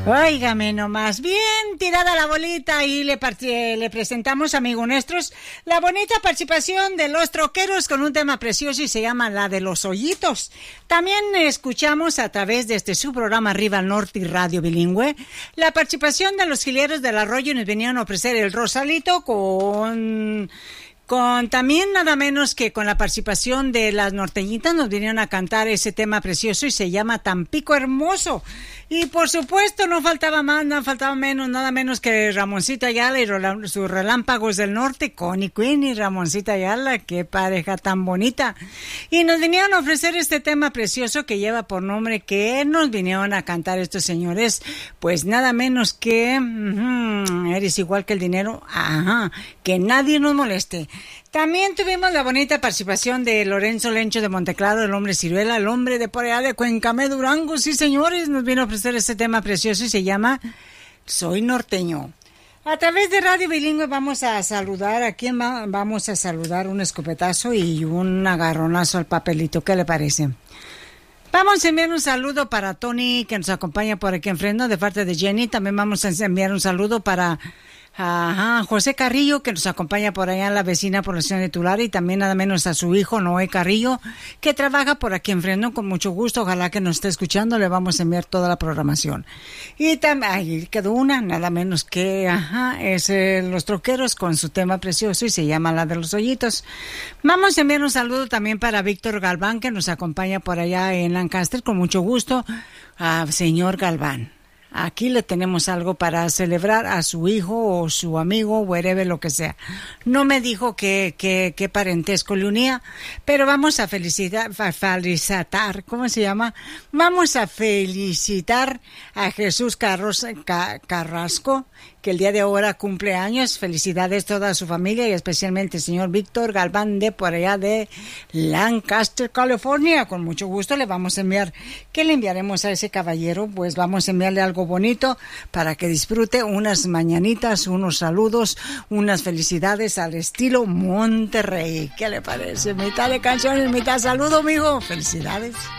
Óigame nomás, bien tirada la bolita y le presentamos, amigos nuestros, la bonita participación de los troqueros con un tema precioso y se llama La de los Hoyitos. También escuchamos a través de su programa Arriba Norte y Radio Bilingüe la participación de los gileros del Arroyo y nos venían a ofrecer el Rosalito con también nada menos que con la participación de las norteñitas nos vinieron a cantar ese tema precioso y se llama Tampico Hermoso. Y por supuesto no faltaba más, no faltaba menos, nada menos que Ramoncito Ayala y sus Relámpagos del Norte, Connie Queen y Ramoncito Ayala, qué pareja tan bonita. Y nos vinieron a ofrecer este tema precioso que lleva por nombre que nos vinieron a cantar estos señores, pues nada menos que eres igual que el dinero, que nadie nos moleste. También tuvimos la bonita participación de Lorenzo Lencho de Monteclaro, el hombre ciruela, el hombre de por allá de Cuencamé, Durango, sí señores, nos vino a ofrecer este tema precioso y se llama Soy Norteño. A través de Radio Bilingüe vamos a saludar, ¿a quién vamos a saludar? Un escopetazo y un agarronazo al papelito, ¿qué le parece? Vamos a enviar un saludo para Tony, que nos acompaña por aquí en Fresno, de parte de Jenny. También vamos a enviar un saludo para José Carrillo, que nos acompaña por allá en la vecina población de Tulare, y también nada menos a su hijo Noé Carrillo, que trabaja por aquí en Fresno, con mucho gusto. Ojalá que nos esté escuchando, le vamos a enviar toda la programación. Y también, ahí quedó una, nada menos que, es Los Troqueros con su tema precioso y se llama La de los Hoyitos. Vamos a enviar un saludo también para Víctor Galván, que nos acompaña por allá en Lancaster, con mucho gusto. Señor Galván, aquí le tenemos algo para celebrar a su hijo o su amigo, wherever, lo que sea. No me dijo qué parentesco le unía, pero vamos a felicitar, ¿cómo se llama? Vamos a felicitar a Jesús Carrasco, que el día de ahora cumple años. Felicidades a toda su familia y especialmente al señor Víctor Galván de por allá de Lancaster, California. Con mucho gusto le vamos a enviar, ¿qué le enviaremos a ese caballero? Pues vamos a enviarle algo bonito para que disfrute unas mañanitas, unos saludos, unas felicidades al estilo Monterrey. ¿Qué le parece? Mitad de canciones, mitad saludo, mijo. Felicidades.